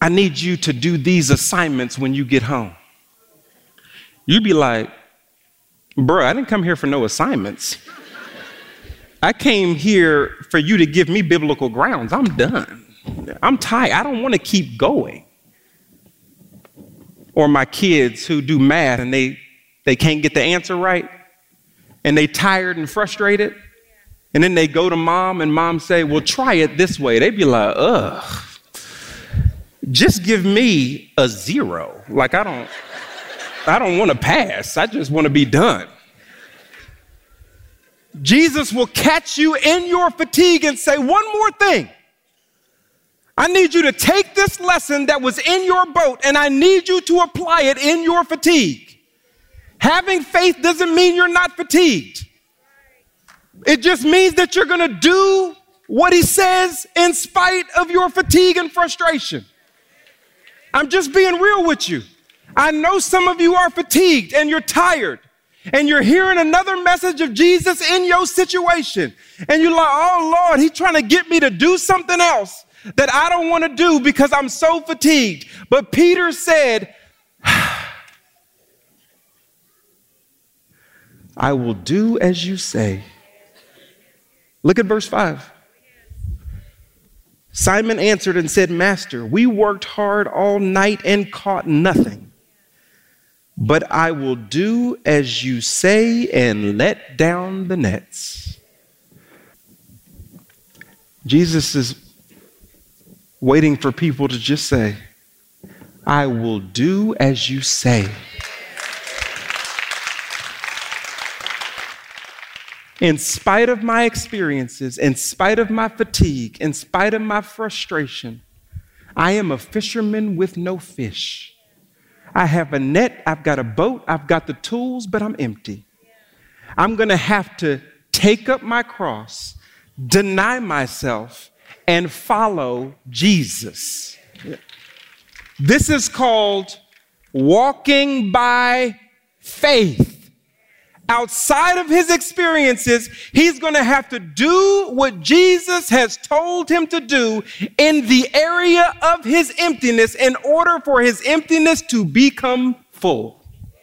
I need you to do these assignments when you get home. You'd be like, bro, I didn't come here for no assignments. I came here for you to give me biblical grounds. I'm done. I'm tired. I don't want to keep going. Or my kids who do math and they can't get the answer right, and they tired and frustrated, and then they go to mom and mom say, well, try it this way. They'd be like, ugh, just give me a 0. Like, I don't want to pass. I just want to be done. Jesus will catch you in your fatigue and say, one more thing. I need you to take this lesson that was in your boat and I need you to apply it in your fatigue. Having faith doesn't mean you're not fatigued. It just means that you're going to do what he says in spite of your fatigue and frustration. I'm just being real with you. I know some of you are fatigued and you're tired and you're hearing another message of Jesus in your situation. And you're like, oh Lord, he's trying to get me to do something else that I don't want to do because I'm so fatigued. But Peter said, I will do as you say. Look at verse 5. Simon answered and said, Master, we worked hard all night and caught nothing. But I will do as you say and let down the nets. Jesus is waiting for people to just say, I will do as you say. In spite of my experiences, in spite of my fatigue, in spite of my frustration, I am a fisherman with no fish. I have a net, I've got a boat, I've got the tools, but I'm empty. I'm going to have to take up my cross, deny myself, and follow Jesus. This is called walking by faith. Outside of his experiences, he's going to have to do what Jesus has told him to do in the area of his emptiness in order for his emptiness to become full.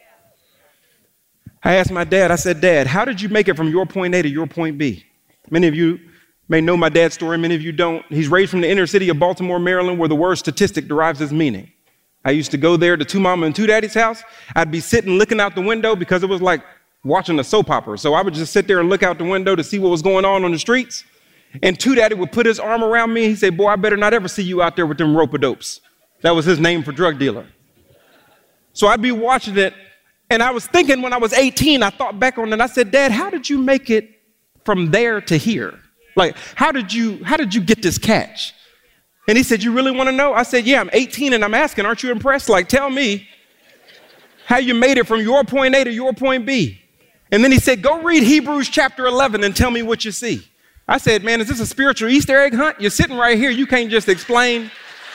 I asked my dad, I said, Dad, how did you make it from your point A to your point B? Many of you may know my dad's story, many of you don't. He's raised from the inner city of Baltimore, Maryland, where the word statistic derives its meaning. I used to go there to Two Mama and Two Daddy's house. I'd be sitting looking out the window because it was like watching a soap opera. So I would just sit there and look out the window to see what was going on the streets. And Two Daddy would put his arm around me. He said, boy, I better not ever see you out there with them rope-a-dopes. That was his name for drug dealer. So I'd be watching it. And I was thinking when I was 18, I thought back on it. I said, Dad, how did you make it from there to here? Like, how did you get this catch? And he said, you really want to know? I said, yeah, I'm 18 and I'm asking, aren't you impressed? Like, tell me how you made it from your point A to your point B. And then he said, go read Hebrews chapter 11 and tell me what you see. I said, man, is this a spiritual Easter egg hunt? You're sitting right here. You can't just explain.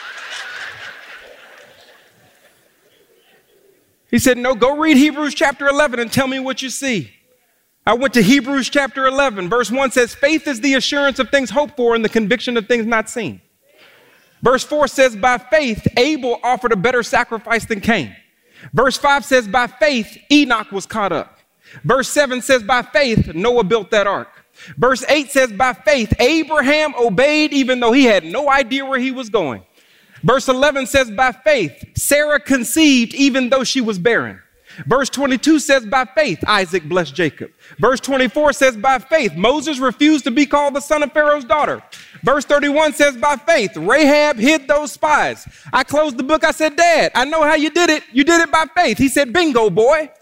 He said, no, go read Hebrews chapter 11 and tell me what you see. I went to Hebrews chapter 11. Verse 1 says, faith is the assurance of things hoped for and the conviction of things not seen. Verse 4 says, by faith, Abel offered a better sacrifice than Cain. Verse 5 says, by faith, Enoch was caught up. Verse 7 says, by faith, Noah built that ark. Verse 8 says, by faith, Abraham obeyed even though he had no idea where he was going. Verse 11 says, by faith, Sarah conceived even though she was barren. Verse 22 says, by faith, Isaac blessed Jacob. Verse 24 says, by faith, Moses refused to be called the son of Pharaoh's daughter. Verse 31 says, by faith, Rahab hid those spies. I closed the book. I said, Dad, I know how you did it. You did it by faith. He said, bingo, boy.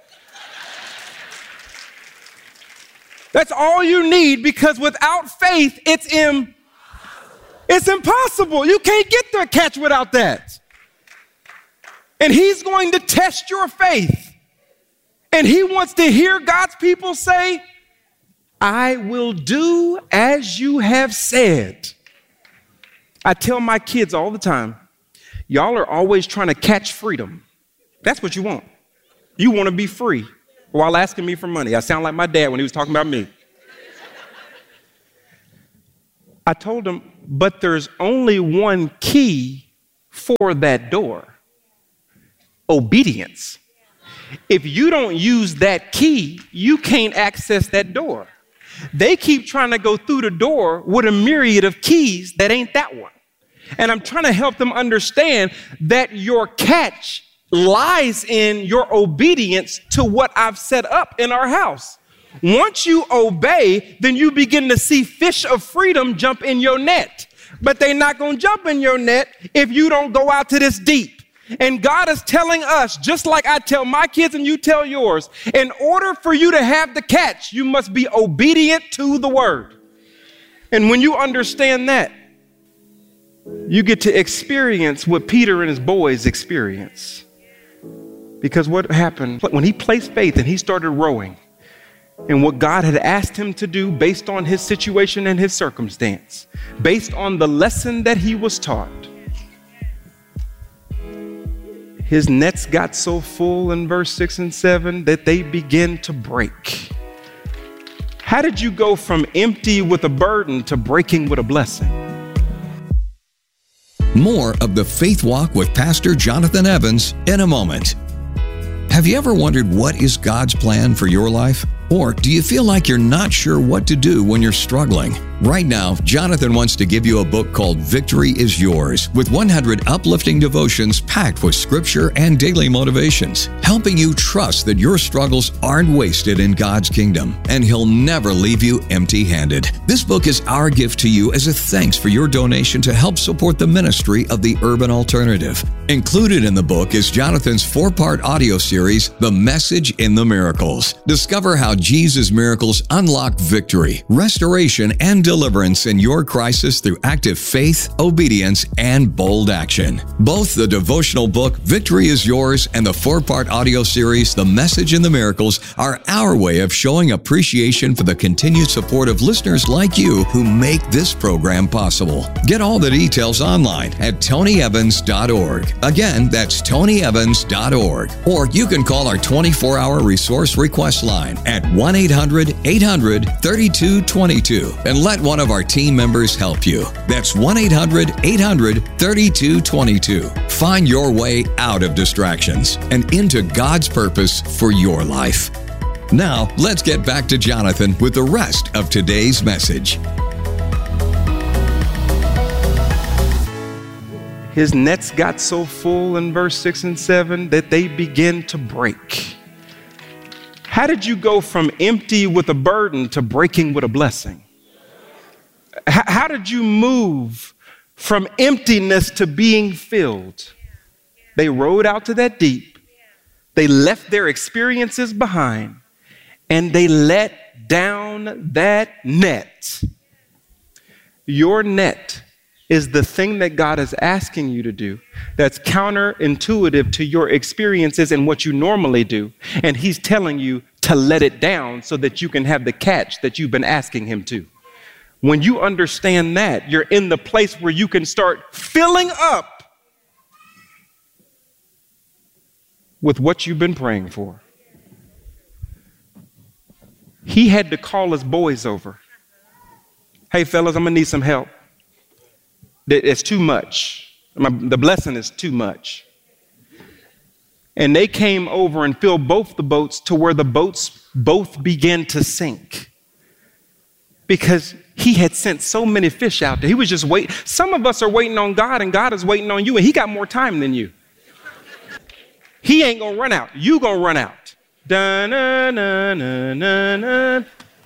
That's all you need, because without faith, it's impossible. You can't get the catch without that. And he's going to test your faith. And he wants to hear God's people say, I will do as you have said. I tell my kids all the time, y'all are always trying to catch freedom. That's what you want. You want to be free while asking me for money. I sound like my dad when he was talking about me. I told him, but there's only one key for that door? Obedience. If you don't use that key, you can't access that door. They keep trying to go through the door with a myriad of keys that ain't that one. And I'm trying to help them understand that your catch lies in your obedience to what I've set up in our house. Once you obey, then you begin to see fish of freedom jump in your net. But they're not going to jump in your net if you don't go out to this deep. And God is telling us, just like I tell my kids and you tell yours, in order for you to have the catch, you must be obedient to the word. And when you understand that, you get to experience what Peter and his boys experience. Because what happened when he placed faith and he started rowing in what God had asked him to do based on his situation and his circumstance, based on the lesson that he was taught, his nets got so full in verse 6 and 7 that they began to break. How did you go from empty with a burden to breaking with a blessing? More of the Faith Walk with Pastor Jonathan Evans in a moment. Have you ever wondered what is God's plan for your life? Or do you feel like you're not sure what to do when you're struggling? Right now, Jonathan wants to give you a book called Victory is Yours, with 100 uplifting devotions packed with scripture and daily motivations, helping you trust that your struggles aren't wasted in God's kingdom, and He'll never leave you empty-handed. This book is our gift to you as a thanks for your donation to help support the ministry of the Urban Alternative. Included in the book is Jonathan's 4-part audio series, The Message in the Miracles. Discover how Jesus' miracles unlock victory, restoration, and deliverance in your crisis through active faith, obedience, and bold action. Both the devotional book, Victory is Yours, and the 4-part audio series, The Message in the Miracles, are our way of showing appreciation for the continued support of listeners like you who make this program possible. Get all the details online at tonyevans.org. Again, that's tonyevans.org. Or you can call our 24-hour resource request line at 1-800-800-3222 and let one of our team members help you. That's 1-800-800-3222. Find your way out of distractions and into God's purpose for your life. Now, let's get back to Jonathan with the rest of today's message. His nets got so full in verse 6 and 7 that they began to break. How did you go from empty with a burden to breaking with a blessing? How did you move from emptiness to being filled? They rowed out to that deep. They left their experiences behind, and they let down that net. Your net is the thing that God is asking you to do that's counterintuitive to your experiences and what you normally do. And He's telling you to let it down so that you can have the catch that you've been asking Him to. When you understand that, you're in the place where you can start filling up with what you've been praying for. He had to call his boys over. Hey, fellas, I'm going to need some help. It's too much. The blessing is too much. And they came over and filled both the boats to where the boats both began to sink. Because He had sent so many fish out there. He was just waiting. Some of us are waiting on God, and God is waiting on you, and He got more time than you. He ain't going to run out. You going to run out. Da-na-na-na-na-na.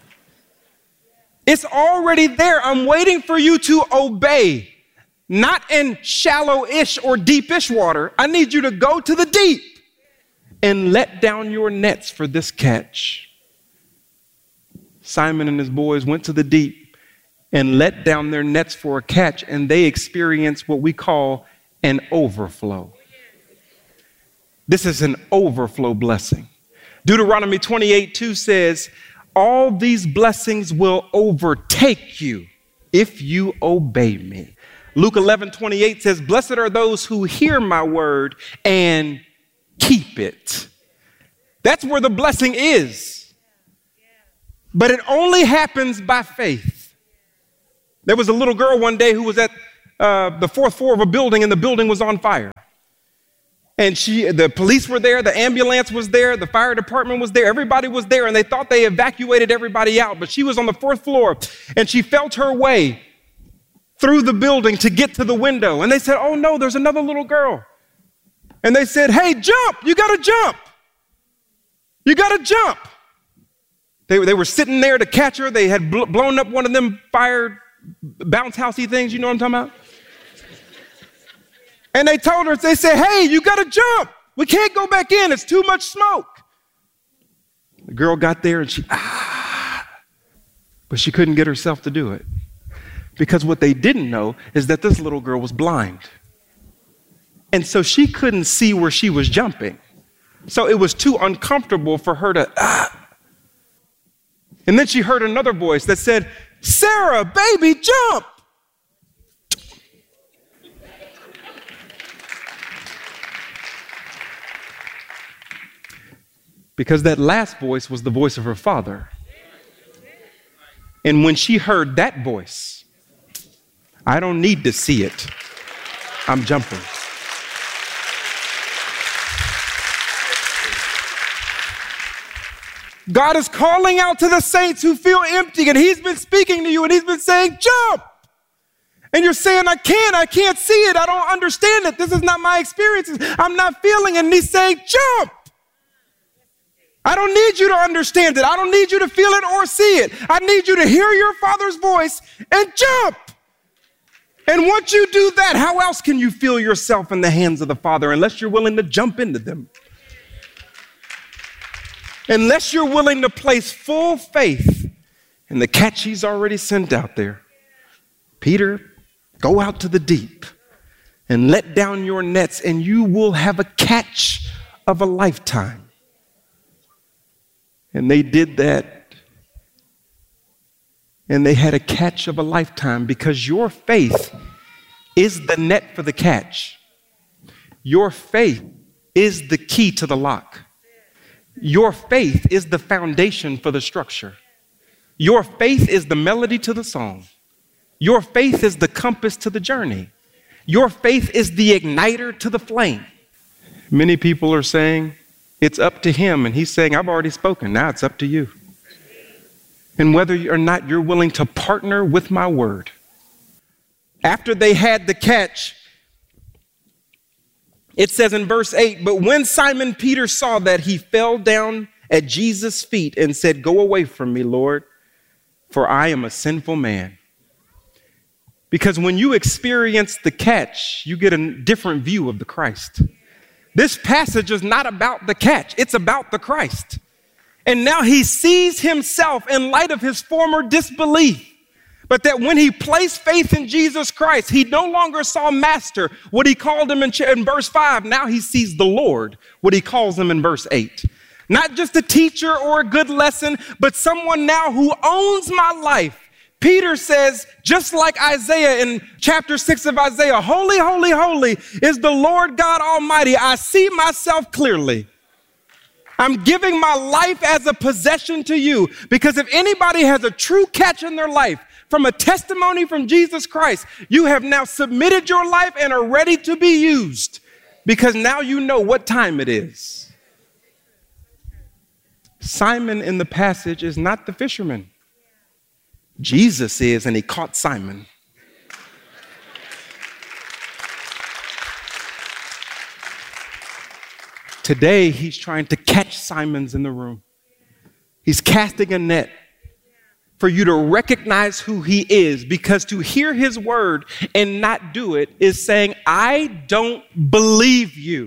It's already there. I'm waiting for you to obey. Not in shallow-ish or deep-ish water. I need you to go to the deep and let down your nets for this catch. Simon and his boys went to the deep and let down their nets for a catch, and they experienced what we call an overflow. This is an overflow blessing. Deuteronomy 28:2 says, all these blessings will overtake you if you obey me. Luke 11:28 says, blessed are those who hear my word and keep it. That's where the blessing is. But it only happens by faith. There was a little girl one day who was at the fourth floor of a building, and the building was on fire. And the police were there, the ambulance was there, the fire department was there, everybody was there, and they thought they evacuated everybody out, but she was on the fourth floor, and she felt her way through the building to get to the window. And they said, oh no, there's another little girl. And they said, hey, jump, you gotta jump. You gotta jump. They were sitting there to catch her. They had blown up one of them fire bounce housey things, you know what I'm talking about? And they told her, they said, hey, you gotta jump. We can't go back in, it's too much smoke. The girl got there and but she couldn't get herself to do it. Because what they didn't know is that this little girl was blind. And so she couldn't see where she was jumping. So it was too uncomfortable for her to, And then she heard another voice that said, Sarah, baby, jump. Because that last voice was the voice of her father. And when she heard that voice, I don't need to see it. I'm jumping. God is calling out to the saints who feel empty, and he's been speaking to you, and he's been saying, jump. And you're saying, I can't see it. I don't understand it. This is not my experience. I'm not feeling it. And he's saying, jump. I don't need you to understand it. I don't need you to feel it or see it. I need you to hear your Father's voice and jump. And once you do that, how else can you feel yourself in the hands of the Father unless you're willing to jump into them? Unless you're willing to place full faith in the catch he's already sent out there. Peter, go out to the deep and let down your nets, and you will have a catch of a lifetime. And they did that. And they had a catch of a lifetime because your faith is the net for the catch. Your faith is the key to the lock. Your faith is the foundation for the structure. Your faith is the melody to the song. Your faith is the compass to the journey. Your faith is the igniter to the flame. Many people are saying, it's up to him. And he's saying, I've already spoken. Now it's up to you. And whether or not you're willing to partner with my word. After they had the catch, it says in verse 8, but when Simon Peter saw that, he fell down at Jesus' feet and said, go away from me, Lord, for I am a sinful man. Because when you experience the catch, you get a different view of the Christ. This passage is not about the catch, it's about the Christ. And now he sees himself in light of his former disbelief. But that when he placed faith in Jesus Christ, he no longer saw master, what he called him in verse 5. Now he sees the Lord, what he calls him in verse 8. Not just a teacher or a good lesson, but someone now who owns my life. Peter says, just like Isaiah in chapter 6 of Isaiah, holy, holy, holy is the Lord God Almighty. I see myself clearly. I'm giving my life as a possession to you, because if anybody has a true catch in their life from a testimony from Jesus Christ, you have now submitted your life and are ready to be used, because now you know what time it is. Simon in the passage is not the fisherman. Jesus is, and he caught Simon. Today, he's trying to catch Simons in the room. He's casting a net for you to recognize who he is, because to hear his word and not do it is saying, I don't believe you.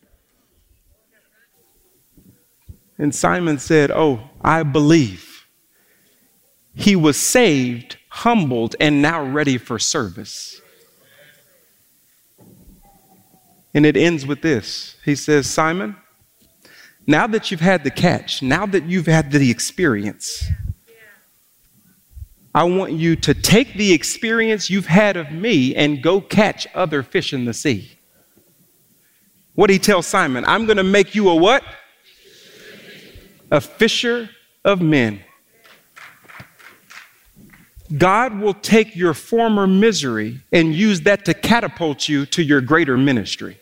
And Simon said, oh, I believe. He was saved, humbled, and now ready for service. And it ends with this. He says, Simon, now that you've had the catch, now that you've had the experience, I want you to take the experience you've had of me and go catch other fish in the sea. What did he tell Simon? I'm going to make you a what? A fisher of men. God will take your former misery and use that to catapult you to your greater ministry.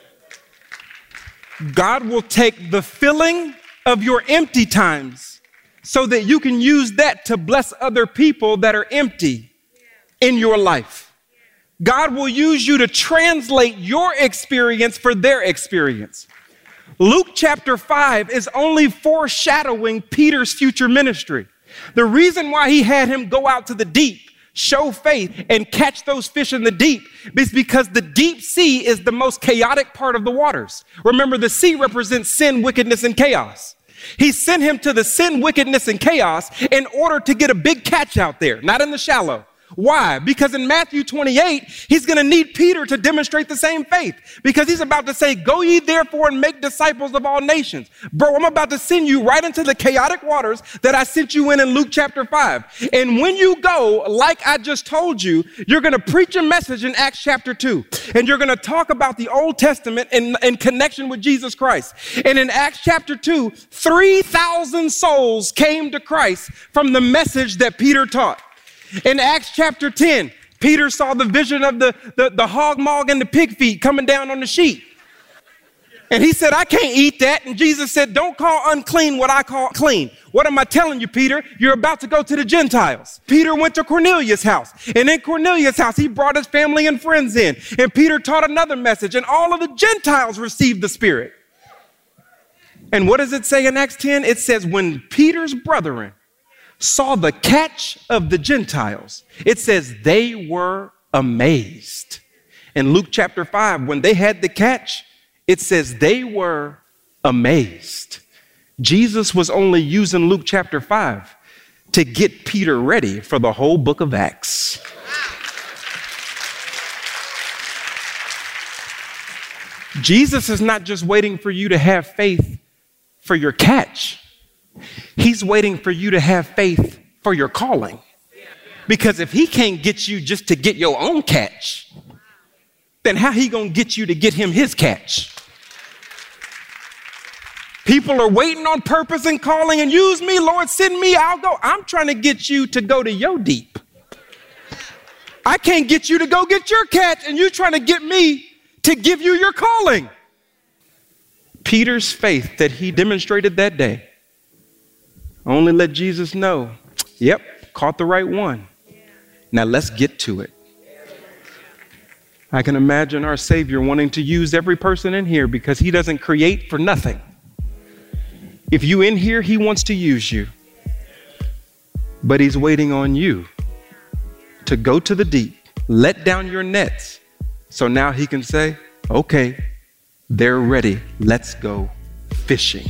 God will take the filling of your empty times so that you can use that to bless other people that are empty in your life. God will use you to translate your experience for their experience. Luke chapter 5 is only foreshadowing Peter's future ministry. The reason why he had him go out to the deep, show faith, and catch those fish in the deep is because the deep sea is the most chaotic part of the waters. Remember, the sea represents sin, wickedness, and chaos. He sent him to the sin, wickedness, and chaos in order to get a big catch out there, not in the shallow. Why? Because in Matthew 28, he's going to need Peter to demonstrate the same faith, because he's about to say, go ye therefore and make disciples of all nations. Bro, I'm about to send you right into the chaotic waters that I sent you in Luke chapter 5. And when you go, like I just told you, you're going to preach a message in Acts chapter 2. And you're going to talk about the Old Testament in connection with Jesus Christ. And in Acts chapter 2, 3,000 souls came to Christ from the message that Peter taught. In Acts chapter 10, Peter saw the vision of the hog maw and the pig feet coming down on the sheep. And he said, I can't eat that. And Jesus said, don't call unclean what I call clean. What am I telling you, Peter? You're about to go to the Gentiles. Peter went to Cornelius' house. And in Cornelius' house, he brought his family and friends in. And Peter taught another message. And all of the Gentiles received the Spirit. And what does it say in Acts 10? It says, when Peter's brethren saw the catch of the Gentiles, it says they were amazed. In Luke chapter 5, when they had the catch, it says they were amazed. Jesus was only using Luke chapter 5 to get Peter ready for the whole book of Acts. Jesus is not just waiting for you to have faith for your catch. He's waiting for you to have faith for your calling. Because if he can't get you just to get your own catch, then how he gonna get you to get him his catch? People are waiting on purpose and calling and use me, Lord, send me, I'll go. I'm trying to get you to go to your deep. I can't get you to go get your catch, and you're trying to get me to give you your calling. Peter's faith that he demonstrated that day only let Jesus know, yep, caught the right one. Now let's get to it. I can imagine our Savior wanting to use every person in here because he doesn't create for nothing. If you in here, he wants to use you. But he's waiting on you to go to the deep, let down your nets. So now he can say, okay, they're ready. Let's go fishing.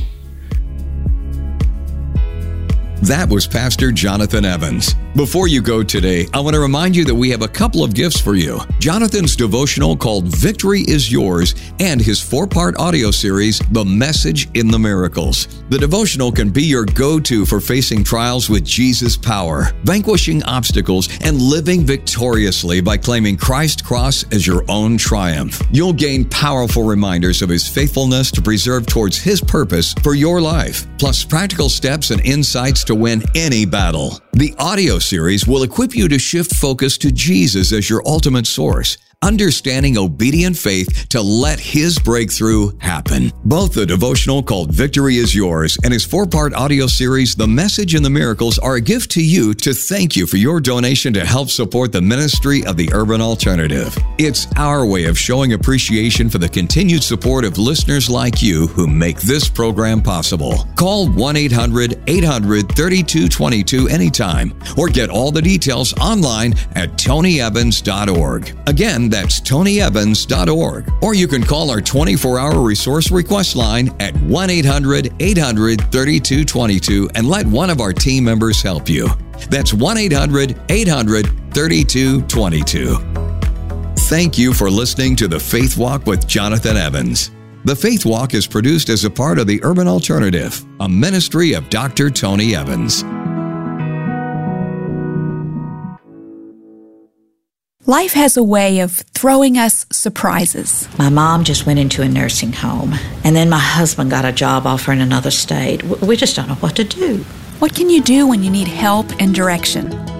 That was Pastor Jonathan Evans. Before you go today, I want to remind you that we have a couple of gifts for you. Jonathan's devotional called Victory is Yours and his 4-part audio series, The Message in the Miracles. The devotional can be your go-to for facing trials with Jesus' power, vanquishing obstacles, and living victoriously by claiming Christ's cross as your own triumph. You'll gain powerful reminders of his faithfulness to preserve towards his purpose for your life, plus practical steps and insights to win any battle. The audio series will equip you to shift focus to Jesus as your ultimate source, understanding obedient faith to let his breakthrough happen. Both the devotional called Victory is Yours and his 4-part audio series, The Message in the Miracles, are a gift to you to thank you for your donation to help support the ministry of the Urban Alternative. It's our way of showing appreciation for the continued support of listeners like you who make this program possible. Call 1-800-800-3222 anytime or get all the details online at tonyevans.org. Again, that's tonyevans.org. Or you can call our 24-hour resource request line at 1-800-800-3222 and let one of our team members help you. That's 1-800-800-3222. Thank you for listening to The Faith Walk with Jonathan Evans. The Faith Walk is produced as a part of the Urban Alternative, a ministry of Dr. Tony Evans. Life has a way of throwing us surprises. My mom just went into a nursing home, and then my husband got a job offer in another state. We just don't know what to do. What can you do when you need help and direction?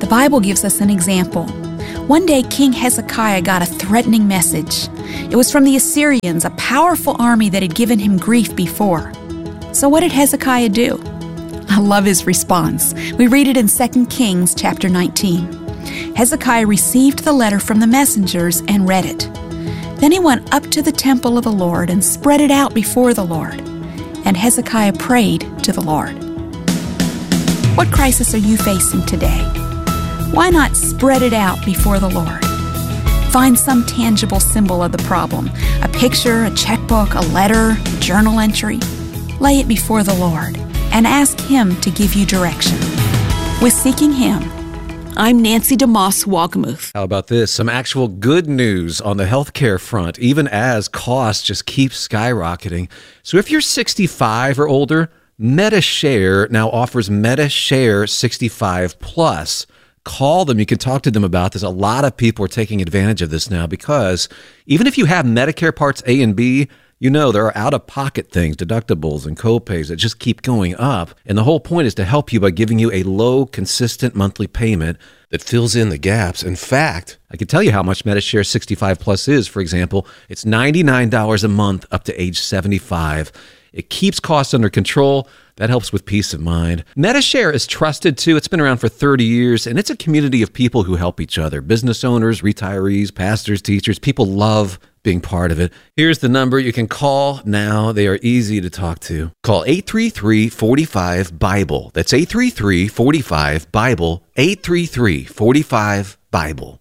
The Bible gives us an example. One day, King Hezekiah got a threatening message. It was from the Assyrians, a powerful army that had given him grief before. So what did Hezekiah do? I love his response. We read it in 2 Kings chapter 19. Hezekiah received the letter from the messengers and read it. Then he went up to the temple of the Lord and spread it out before the Lord. And Hezekiah prayed to the Lord. What crisis are you facing today? Why not spread it out before the Lord? Find some tangible symbol of the problem, a picture, a checkbook, a letter, a journal entry. Lay it before the Lord and ask Him to give you direction. With Seeking Him, I'm Nancy DeMoss Wogmuth. How about this? Some actual good news on the healthcare front, even as costs just keep skyrocketing. So if you're 65 or older, Medi-Share now offers Medi-Share 65 Plus. Call them. You can talk to them about this. A lot of people are taking advantage of this now because even if you have Medicare Parts A and B, you know there are out-of-pocket things, deductibles and co-pays that just keep going up. And the whole point is to help you by giving you a low, consistent monthly payment that fills in the gaps. In fact, I can tell you how much Medi-Share 65 Plus is. For example, it's $99 a month up to age 75. It keeps costs under control. That helps with peace of mind. Medi-Share is trusted too. It's been around for 30 years, and it's a community of people who help each other. Business owners, retirees, pastors, teachers. People love being part of it. Here's the number you can call now. They are easy to talk to. Call 833-45-BIBLE. That's 833-45-BIBLE. 833-45-BIBLE.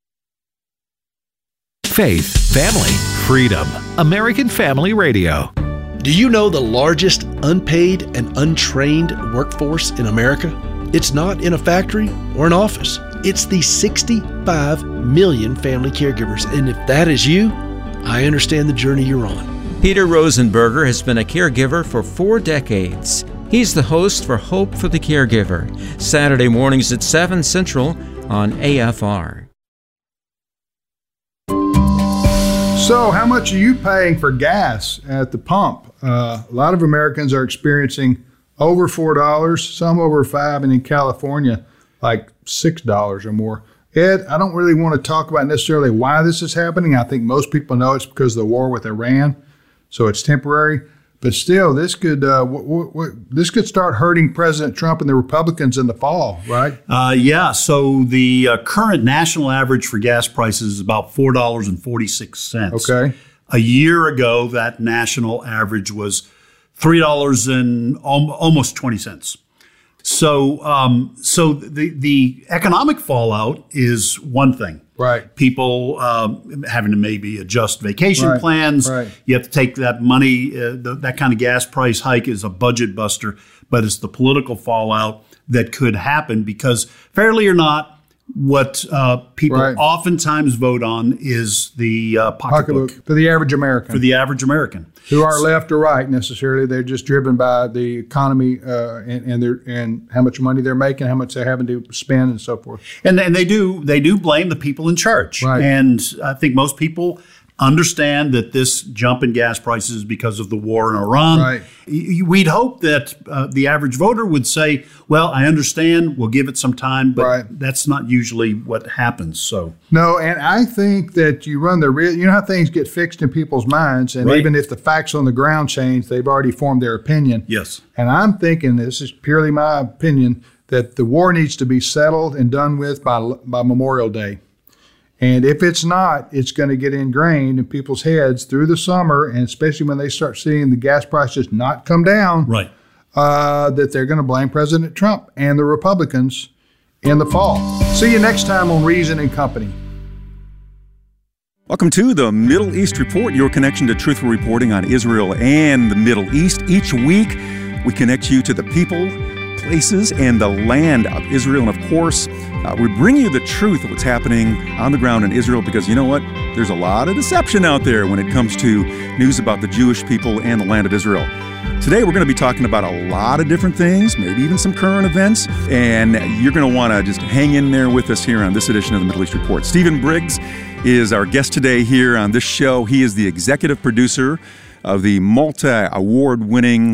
Faith, family, freedom. American Family Radio. Do you know the largest unpaid and untrained workforce in America? It's not in a factory or an office. It's the 65 million family caregivers. And if that is you, I understand the journey you're on. Peter Rosenberger has been a caregiver for 4 decades. He's the host for Hope for the Caregiver, Saturday mornings at 7 Central on AFR. So how much are you paying for gas at the pump? A lot of Americans are experiencing over $4, some over $5, and in California, like $6 or more. Ed, I don't really want to talk about necessarily why this is happening. I think most people know it's because of the war with Iran, so it's temporary. But still, this could start hurting President Trump and the Republicans in the fall, right? Yeah. So the current national average for gas prices is about $4.46. Okay. A year ago, that national average was $3 and almost 20 cents. So the economic fallout is one thing. Right. People having to maybe adjust vacation plans. Right. You have to take that money. That kind of gas price hike is a budget buster, but it's the political fallout that could happen because, fairly or not, what people oftentimes vote on is the pocketbook for the average American. For the average American, who aren't left or right necessarily. They're just driven by the economy and how much money they're making, how much they're having to spend, and so forth. And they do blame the people in charge. Right. And I think most people understand that this jump in gas prices is because of the war in Iran. Right. We'd hope that the average voter would say, well, I understand, we'll give it some time, but that's not usually what happens. So no, and I think that you run the risk. You know how things get fixed in people's minds, and even if the facts on the ground change, they've already formed their opinion. Yes. And I'm thinking, this is purely my opinion, that the war needs to be settled and done with by Memorial Day. And if it's not, it's going to get ingrained in people's heads through the summer, and especially when they start seeing the gas prices not come down, that they're going to blame President Trump and the Republicans in the fall. See you next time on Reason and Company. Welcome to the Middle East Report, your connection to truthful reporting on Israel and the Middle East. Each week, we connect you to the people, places, and the land of Israel. And of course, we bring you the truth of what's happening on the ground in Israel, because you know what? There's a lot of deception out there when it comes to news about the Jewish people and the land of Israel. Today, we're going to be talking about a lot of different things, maybe even some current events, and you're going to want to just hang in there with us here on this edition of the Middle East Report. Stephen Briggs is our guest today here on this show. He is the executive producer of the multi-award-winning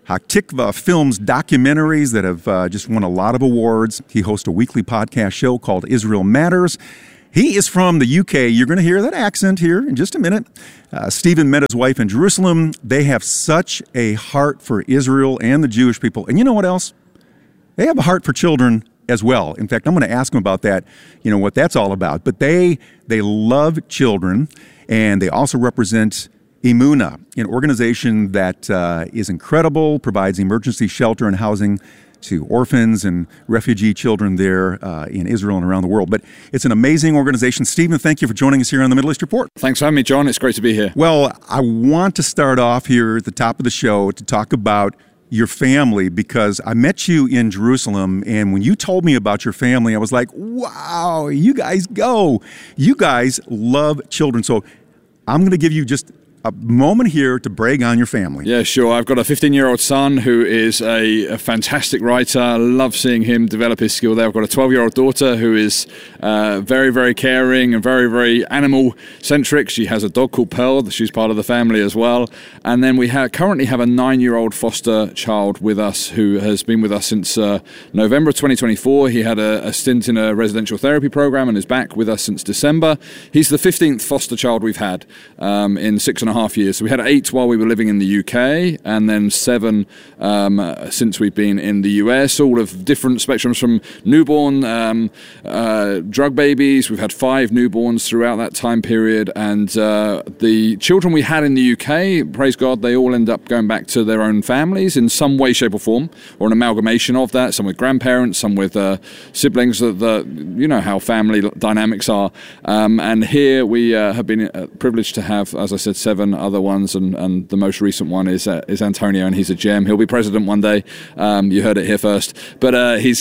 Haktikva films documentaries that have just won a lot of awards. He hosts a weekly podcast show called Israel Matters. He is from the UK. You're going to hear that accent here in just a minute. Stephen met his wife in Jerusalem. They have such a heart for Israel and the Jewish people. And you know what else? They have a heart for children as well. In fact, I'm going to ask them about that, what that's all about. But they love children, and they also represent Emunah, an organization that is incredible, provides emergency shelter and housing to orphans and refugee children there in Israel and around the world. But it's an amazing organization. Stephen, thank you for joining us here on the Middle East Report. Thanks for having me, John. It's great to be here. Well, I want to start off here at the top of the show to talk about your family, because I met you in Jerusalem, and when you told me about your family, I was like, wow, you guys go. You guys love children. So I'm going to give you just a moment here to brag on your family. Yeah, sure. I've got a 15-year-old son who is a fantastic writer. I love seeing him develop his skill there. I've got a 12-year-old daughter who is very, very caring and very, very animal-centric. She has a dog called Pearl. She's part of the family as well. And then we currently have a 9-year-old foster child with us who has been with us since November of 2024. He had a stint in a residential therapy program and is back with us since December. He's the 15th foster child we've had in 6.5 years. So we had 8 while we were living in the UK, and then 7 since we've been in the US, all of different spectrums, from newborn drug babies. We've had 5 newborns throughout that time period, and the children we had in the UK, praise God, they all end up going back to their own families in some way, shape or form, or an amalgamation of that, some with grandparents, some with siblings. You know how family dynamics are. And here we have been privileged to have, as I said, 7 other ones, and the most recent one is Antonio, and he's a gem. He'll be president one day. You heard it here first. But he's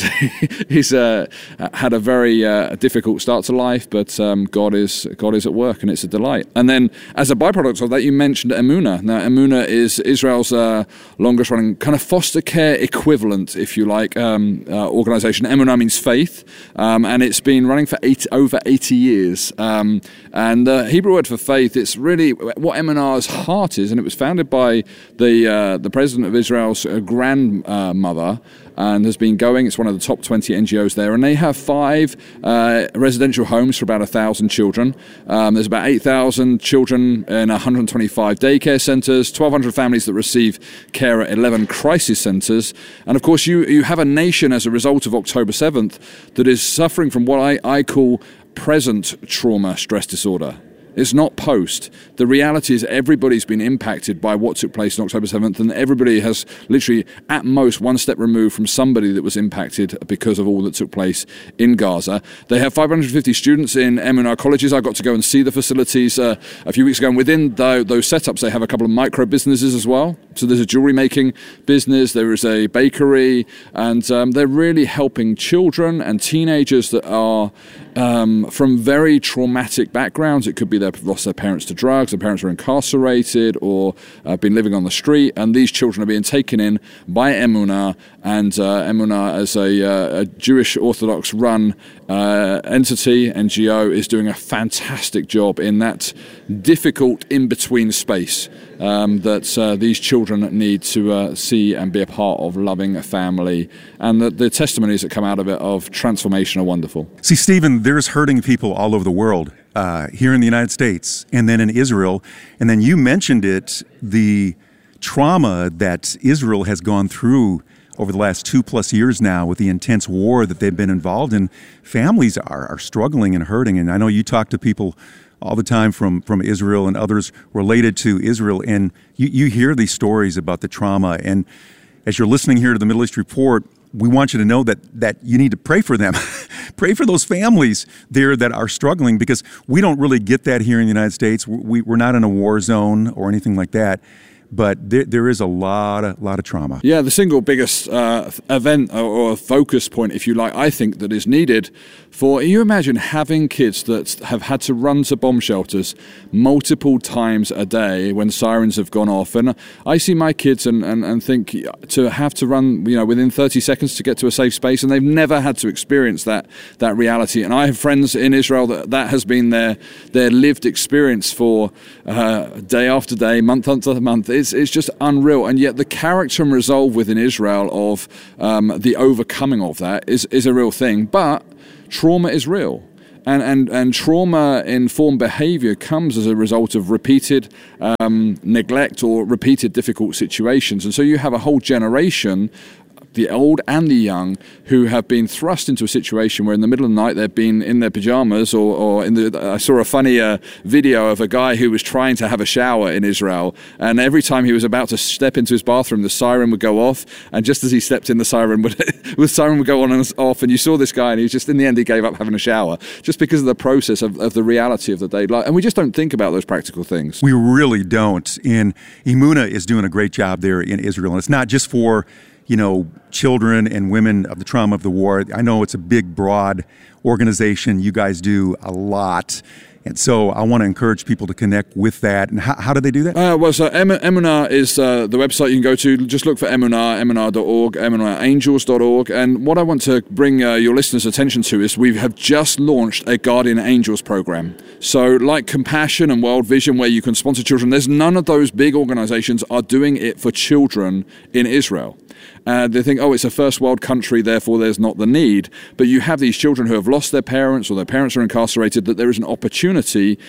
had a very difficult start to life, but God is at work, and it's a delight. And then, as a byproduct of that, you mentioned Emunah. Now, Emunah is Israel's longest-running kind of foster care equivalent, if you like, organization. Emunah means faith, and it's been running for over 80 years. And the Hebrew word for faith, it's really what Emunah's heart is, and it was founded by the president of Israel's grandmother, and has been going. It's one of the top 20 NGOs there, and they have 5 residential homes for about 1,000 children. There's about 8,000 children in 125 daycare centers, 1,200 families that receive care at 11 crisis centers, and of course you have a nation as a result of October 7th that is suffering from what I call present trauma stress disorder. It's not post. The reality is everybody's been impacted by what took place on October 7th, and everybody has literally, at most, one step removed from somebody that was impacted because of all that took place in Gaza. They have 550 students in Emunah colleges. I got to go and see the facilities a few weeks ago, and within those setups, they have a couple of micro businesses as well. So there's a jewelry making business, there is a bakery, and they're really helping children and teenagers that are from very traumatic backgrounds. It could be they've lost their parents to drugs, their parents are incarcerated, or been living on the street, and these children are being taken in by Emunah, and Emunah, as a Jewish Orthodox run entity, NGO, is doing a fantastic job in that difficult in-between space that these children need to see and be a part of, loving a family, and the testimonies that come out of it of transformation are wonderful. See, Stephen, there's hurting people all over the world, here in the United States and then in Israel, and then you mentioned it, the trauma that Israel has gone through over the last 2+ years now with the intense war that they've been involved in. Families are struggling and hurting, and I know you talk to people all the time from Israel and others related to Israel, and you hear these stories about the trauma. And as you're listening here to the Middle East Report, we want you to know that you need to pray for them. Pray for those families there that are struggling, because we don't really get that here in the United States. We're not in a war zone or anything like that. But there is a lot of trauma. Yeah, the single biggest event or focus point, if you like, I think that is needed for, you imagine having kids that have had to run to bomb shelters multiple times a day when sirens have gone off. And I see my kids and think to have to run, within 30 seconds to get to a safe space, and they've never had to experience that reality. And I have friends in Israel that has been their lived experience for day after day, month after month. it's just unreal. And yet the character and resolve within Israel of the overcoming of that is a real thing. But trauma is real. And trauma-informed behavior comes as a result of repeated neglect or repeated difficult situations. And so you have a whole generation, the old and the young, who have been thrust into a situation where in the middle of the night they've been in their pajamas or in the. I saw a funny video of a guy who was trying to have a shower in Israel, and every time he was about to step into his bathroom, the siren would go off, and just as he stepped in, the siren would go on and off, and you saw this guy, and he was just, in the end, he gave up having a shower just because of the process of the reality of the day life, and we just don't think about those practical things. We really don't. And Emunah is doing a great job there in Israel, and it's not just for children and women of the trauma of the war. I know it's a big, broad organization. You guys do a lot. And so I want to encourage people to connect with that. And how do they do that? So Emunah is the website you can go to. Just look for Emunah, emunah.org, emunahangels.org. And what I want to bring your listeners' attention to is we have just launched a Guardian Angels program. So like Compassion and World Vision, where you can sponsor children, there's none of those big organizations are doing it for children in Israel. They think, it's a first world country, therefore there's not the need. But you have these children who have lost their parents or their parents are incarcerated, that there is an opportunity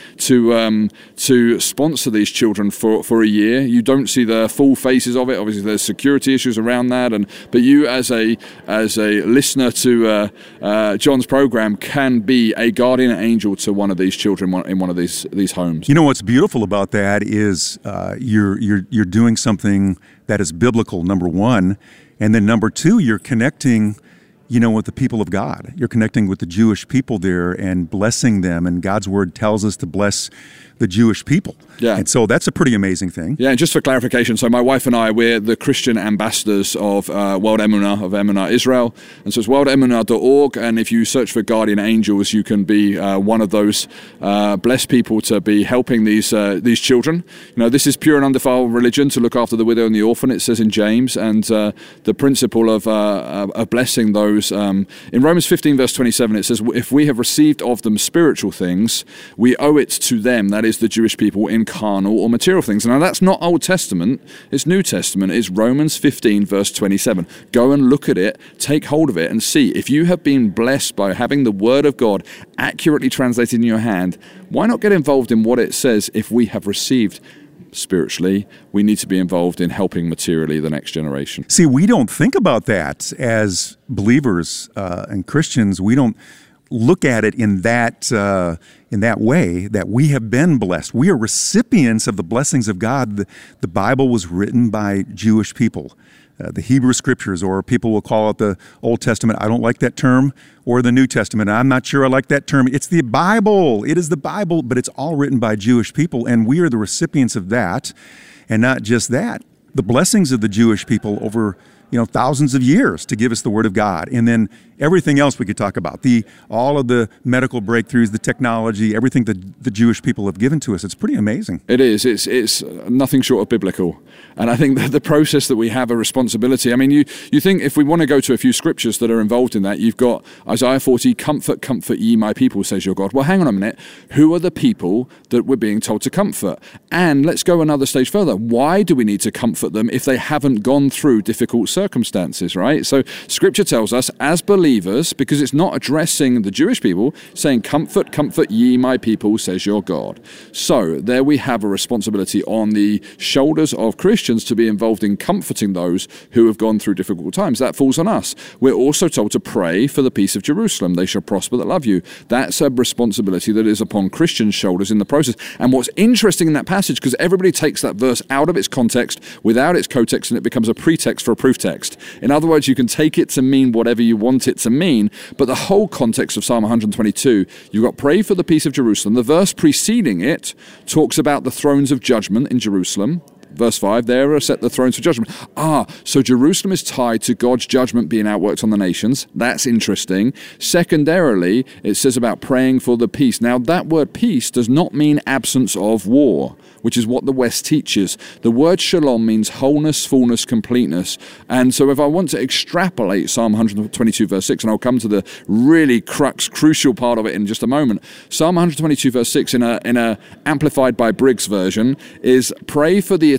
to sponsor these children for a year. You don't see the full faces of it. Obviously, there's security issues around that. But you, as a listener to John's program, can be a guardian angel to one of these children in one of these homes. What's beautiful about that is you're doing something that is biblical, number one. And then number two, you're connecting, with the people of God. You're connecting with the Jewish people there and blessing them. And God's word tells us to bless the Jewish people. Yeah. And so that's a pretty amazing thing. Yeah, and just for clarification, so my wife and I, we're the Christian ambassadors of World Emunah, of Emunah Israel. And so it's worldemunah.org. And if you search for Guardian Angels, you can be one of those blessed people to be helping these children. This is pure and undefiled religion, to look after the widow and the orphan, it says in James. And the principle of blessing those. In Romans 15, verse 27, it says, if we have received of them spiritual things, we owe it to them, that is the Jewish people, in carnal or material things. Now that's not Old Testament, it's New Testament. It's Romans 15 verse 27. Go and look at it, take hold of it, and see if you have been blessed by having the word of God accurately translated in your hand. Why not get involved in what it says? If we have received spiritually, we need to be involved in helping materially the next generation. See, we don't think about that as believers and Christians. We don't look at it in that way, that we have been blessed. We are recipients of the blessings of God. The Bible was written by Jewish people. The Hebrew Scriptures, or people will call it the Old Testament. I don't like that term. Or the New Testament. I'm not sure I like that term. It's the Bible. It is the Bible, but it's all written by Jewish people, and we are the recipients of that. And not just that, the blessings of the Jewish people over thousands of years to give us the Word of God. And then everything else we could talk about, all of the medical breakthroughs, the technology, everything that the Jewish people have given to us. It's pretty amazing. It is. It's nothing short of biblical. And I think that the process that we have a responsibility. I mean, you think if we want to go to a few scriptures that are involved in that, you've got Isaiah 40, comfort, comfort ye my people, says your God. Well, hang on a minute. Who are the people that we're being told to comfort? And let's go another stage further. Why do we need to comfort them if they haven't gone through difficult circumstances, right? So Scripture tells us as believers, because it's not addressing the Jewish people, saying, comfort, comfort ye my people, says your God. So there we have a responsibility on the shoulders of Christians to be involved in comforting those who have gone through difficult times. That falls on us. We're also told to pray for the peace of Jerusalem. They shall prosper that love you. That's a responsibility that is upon Christians' shoulders in the process. And what's interesting in that passage, because everybody takes that verse out of its context, without its context, and it becomes a pretext for a proof text. In other words, you can take it to mean whatever you want it to mean, but the whole context of Psalm 122, you've got pray for the peace of Jerusalem. The verse preceding it talks about the thrones of judgment in Jerusalem. Verse 5, there are set the thrones for judgment. So Jerusalem is tied to God's judgment being outworked on the nations. That's interesting. Secondarily, it says about praying for the peace. Now, that word peace does not mean absence of war, which is what the West teaches. The word shalom means wholeness, fullness, completeness. And so if I want to extrapolate Psalm 122 verse 6, and I'll come to the really crucial part of it in just a moment, Psalm 122 verse 6 in a amplified by Briggs version is pray for the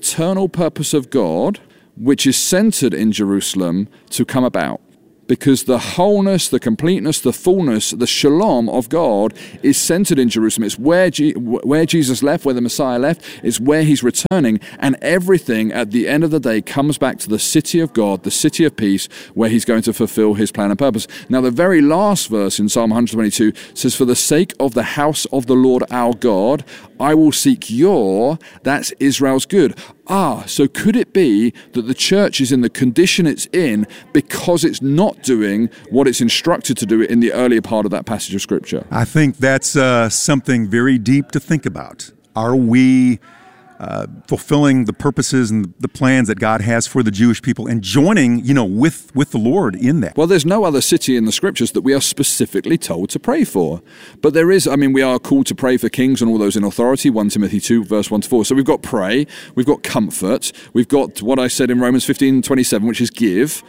eternal purpose of God, which is centered in Jerusalem, to come about. Because the wholeness, the completeness, the fullness, the shalom of God is centered in Jerusalem. It's where Jesus left, where the Messiah left. It's where he's returning. And everything at the end of the day comes back to the city of God, the city of peace, where he's going to fulfill his plan and purpose. Now, the very last verse in Psalm 122 says, "For the sake of the house of the Lord our God, I will seek that's Israel's good." So could it be that the church is in the condition it's in because it's not doing what it's instructed to do in the earlier part of that passage of Scripture? I think that's something very deep to think about. Are we fulfilling the purposes and the plans that God has for the Jewish people and joining, with the Lord in that? Well, there's no other city in the Scriptures that we are specifically told to pray for. But there is, we are called to pray for kings and all those in authority, 1 Timothy 2, verse 1-4. So we've got pray, we've got comfort, we've got what I said in Romans 15:27, which is give,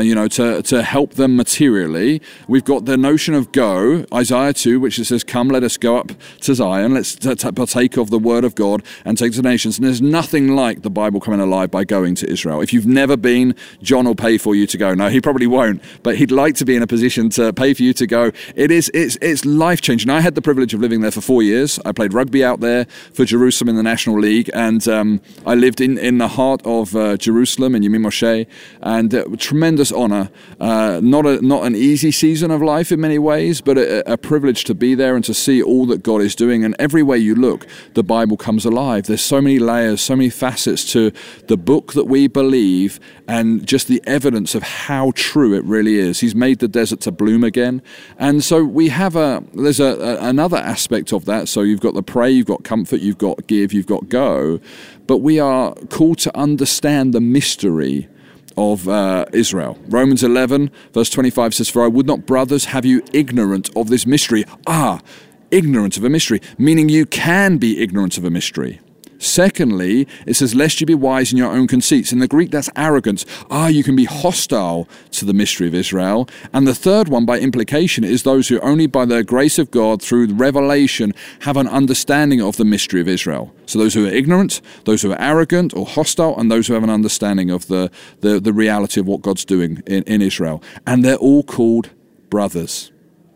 to help them materially. We've got the notion of go, Isaiah 2, which it says, "Come, let us go up to Zion, let's partake of the word of God and take to the nations." And there's nothing like the Bible coming alive by going to Israel. If you've never been, John will pay for you to go. No, he probably won't, but he'd like to be in a position to pay for you to go. It's life-changing. I had the privilege of living there for 4 years. I played rugby out there for Jerusalem in the National League, and I lived in the heart of Jerusalem in Yemim Moshe, and tremendous honor. Not an easy season of life in many ways, but a privilege to be there and to see all that God is doing. And everywhere you look, the Bible comes alive. There's so many layers, so many facets to the book that we believe, and just the evidence of how true it really is. He's made the desert to bloom again. And so we have there's another aspect of that. So you've got the pray, you've got comfort, you've got give, you've got go. But we are called to understand the mystery of Israel. Romans 11, verse 25 says, "For I would not, brothers, have you ignorant of this mystery." Ignorant of a mystery, meaning you can be ignorant of a mystery. Secondly, it says, "Lest you be wise in your own conceits." In the Greek, that's arrogance. You can be hostile to the mystery of Israel. And the third one, by implication, is those who only by the grace of God, through revelation, have an understanding of the mystery of Israel. So those who are ignorant, those who are arrogant or hostile, and those who have an understanding of the reality of what God's doing in Israel. And they're all called brothers.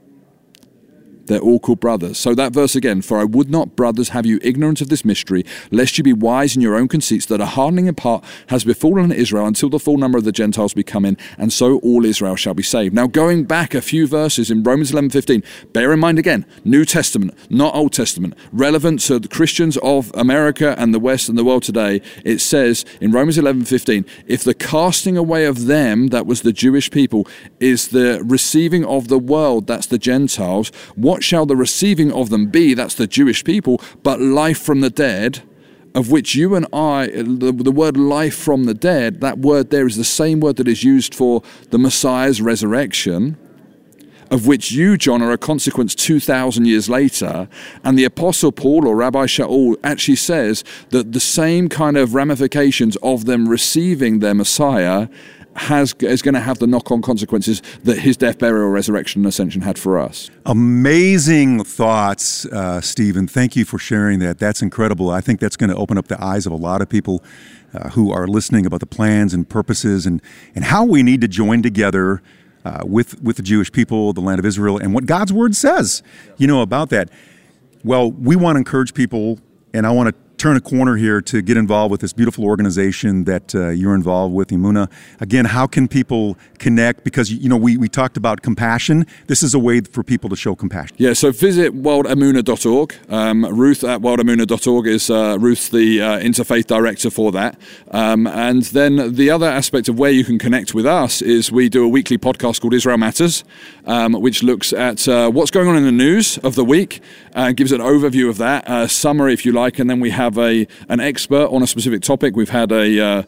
They're all called brothers. So that verse again, "For I would not, brothers, have you ignorant of this mystery, lest you be wise in your own conceits, that a hardening in part has befallen Israel until the full number of the Gentiles be come in, and so all Israel shall be saved." Now, going back a few verses in Romans 11:15, bear in mind again, New Testament, not Old Testament, relevant to the Christians of America and the West and the world today. It says in Romans 11:15, "If the casting away of them," that was the Jewish people, "is the receiving of the world," that's the Gentiles, "what shall the receiving of them be," that's the Jewish people, "but life from the dead, of which you and I," the word life from the dead, that word there is the same word that is used for the Messiah's resurrection, "of which you, John, are a consequence 2,000 years later." And the Apostle Paul, or Rabbi Shaul, actually says that the same kind of ramifications of them receiving their Messiah is going to have the knock-on consequences that his death, burial, resurrection, and ascension had for us. Amazing thoughts, Stephen. Thank you for sharing that. That's incredible. I think that's going to open up the eyes of a lot of people who are listening about the plans and purposes and how we need to join together with the Jewish people, the land of Israel, and what God's Word says, about that. Well, we want to encourage people, and I want to turn a corner here to get involved with this beautiful organization that you're involved with, Emunah. Again, how can people connect? Because, we talked about compassion. This is a way for people to show compassion. Yeah, so visit worldemunah.org. Ruth at worldemunah.org is Ruth, the interfaith director for that. And then the other aspect of where you can connect with us is we do a weekly podcast called Israel Matters, which looks at what's going on in the news of the week, gives an overview of that, summary if you like, and then we have an expert on a specific topic. We've had a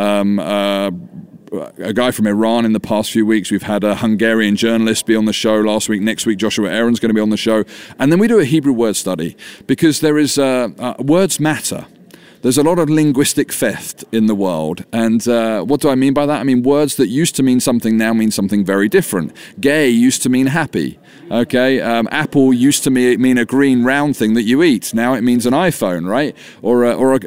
guy from Iran in the past few weeks. We've had a Hungarian journalist be on the show last week. Next week, Joshua Aaron's going to be on the show. And then we do a Hebrew word study because there is words matter. There's a lot of linguistic theft in the world. And what do I mean by that? I mean, words that used to mean something now mean something very different. Gay used to mean happy. Okay, apple used to mean a green round thing that you eat. Now it means an iPhone, right? Or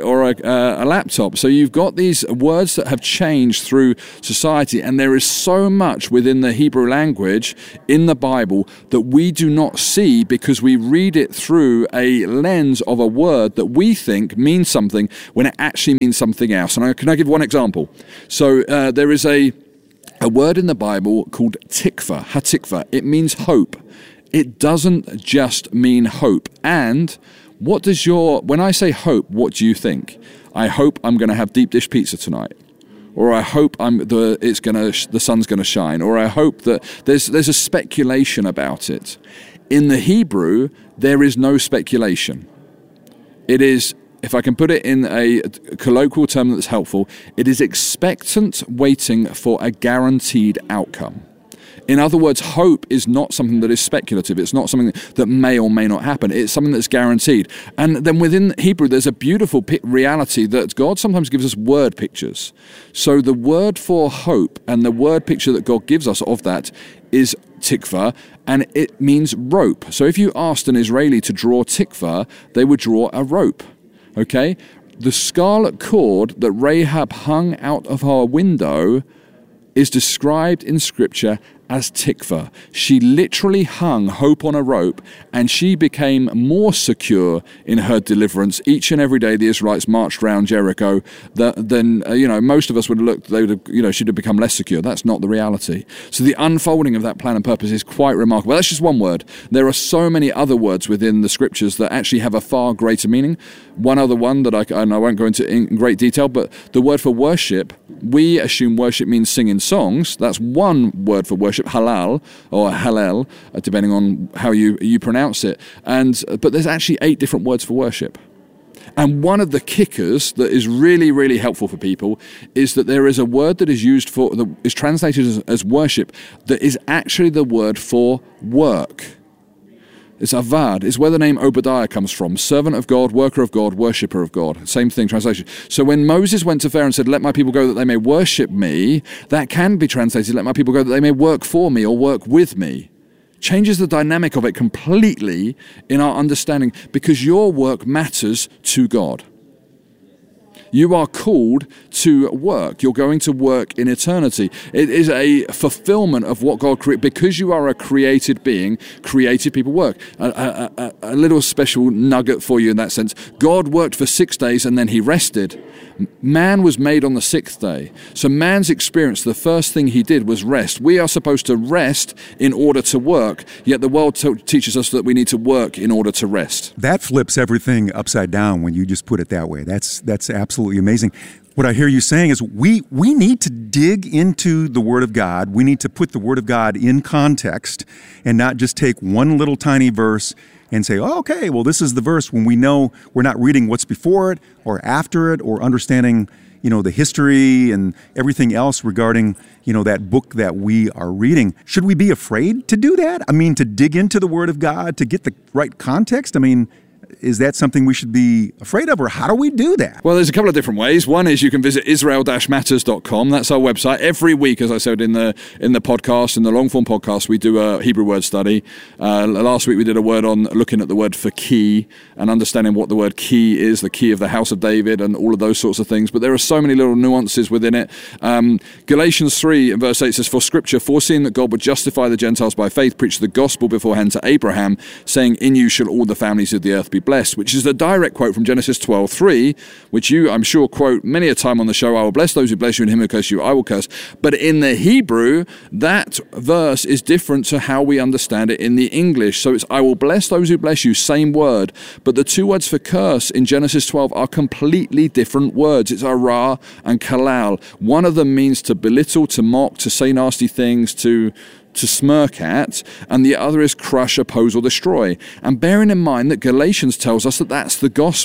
a laptop. So you've got these words that have changed through society, and there is so much within the Hebrew language in the Bible that we do not see because we read it through a lens of a word that we think means something when it actually means something else. And can I give one example? So there is a word in the Bible called tikva, hatikva. It means hope. It doesn't just mean hope. And when I say hope, what do you think? I hope I'm going to have deep dish pizza tonight. Or I hope the sun's going to shine. Or I hope that there's a speculation about it. In the Hebrew, there is no speculation. It is, if I can put it in a colloquial term that's helpful, it is expectant waiting for a guaranteed outcome. In other words, hope is not something that is speculative. It's not something that may or may not happen. It's something that's guaranteed. And then within Hebrew, there's a beautiful reality that God sometimes gives us word pictures. So the word for hope and the word picture that God gives us of that is tikva, and it means rope. So if you asked an Israeli to draw tikva, they would draw a rope. Okay? The scarlet cord that Rahab hung out of her window is described in Scripture as tikva. She literally hung hope on a rope, and she became more secure in her deliverance. Each and every day the Israelites marched around Jericho than most of us would have looked, she'd have become less secure. That's not the reality. So the unfolding of that plan and purpose is quite remarkable. That's just one word. There are so many other words within the Scriptures that actually have a far greater meaning. One other one that I won't go into in great detail, but the word for worship, we assume worship means singing songs. That's one word for worship, halal or hallel, depending on how you pronounce it. But there's actually 8 different words for worship. And one of the kickers that is really, really helpful for people is that there is a word that is used is translated as worship that is actually the word for work. It's avad. It's where the name Obadiah comes from. Servant of God, worker of God, worshipper of God. Same thing, translation. So when Moses went to Pharaoh and said, let my people go that they may worship me, that can be translated, let my people go that they may work for me or work with me. Changes the dynamic of it completely in our understanding, because your work matters to God. You are called to work. You're going to work in eternity. It is a fulfillment of what God created. Because you are a created being, created people work. A little special nugget for you in that sense. God worked for 6 days and then he rested. Man was made on the 6th day. So man's experience, the first thing he did was rest. We are supposed to rest in order to work, yet the world teaches us that we need to work in order to rest. That flips everything upside down when you just put it that way. That's absolutely amazing. What I hear you saying is we need to dig into the Word of God. We need to put the Word of God in context and not just take one little tiny verse and say, oh, okay, well, this is the verse, when we know we're not reading what's before it or after it or understanding, the history and everything else regarding, that book that we are reading. Should we be afraid to do that? I mean, to dig into the Word of God, to get the right context? I mean, is that something we should be afraid of, or how do we do that? Well, there's a couple of different ways. One is you can visit Israel-matters.com. That's our website. Every week, as I said in the podcast, in the long-form podcast, we do a Hebrew word study. Last week we did a word on looking at the word for key and understanding what the word key is, the key of the house of David and all of those sorts of things. But there are so many little nuances within it. Galatians 3 and verse 8 says, for Scripture, foreseeing that God would justify the Gentiles by faith, preached the gospel beforehand to Abraham, saying, in you shall all the families of the earth be blessed, which is a direct quote from Genesis 12:3, which you, I'm sure, quote many a time on the show. I will bless those who bless you, and him who curse you, I will curse. But in the Hebrew, that verse is different to how we understand it in the English. So it's, I will bless those who bless you, same word. But the 2 words for curse in Genesis 12 are completely different words. It's arah and kalal. One of them means to belittle, to mock, to say nasty things, to smirk at, and the other is crush, oppose, or destroy. And bearing in mind that Galatians tells us that that's the gospel.